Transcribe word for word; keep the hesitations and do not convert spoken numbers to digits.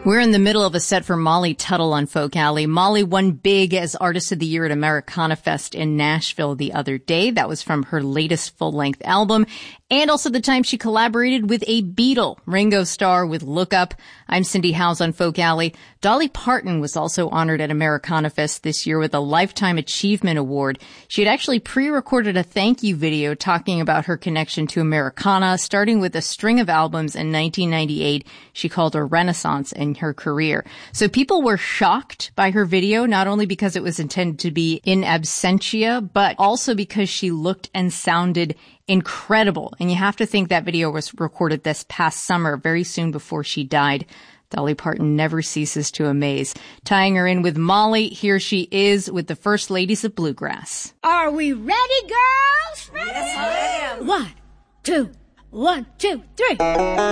We're in the middle of a set for Molly Tuttle on Folk Alley. Molly won big as Artist of the Year at Americana Fest in Nashville the other day. That was from her latest full-length album, and also the time she collaborated with a Beatle, Ringo Starr, with Look Up. I'm Cindy Howes on Folk Alley. Dolly Parton was also honored at Americana Fest this year with a Lifetime Achievement Award. She had actually pre-recorded a thank you video talking about her connection to Americana, starting with a string of albums in nineteen ninety-eight she called a renaissance in her career. So people were shocked by her video, not only because it was intended to be in absentia, but also because she looked and sounded incredible. And you have to think that video was recorded this past summer, very soon before she died. Dolly Parton never ceases to amaze. Tying her in with Molly, here she is with the First Ladies of Bluegrass. Are we ready, girls? Ready? Yes, I am. One, two, one, two, three.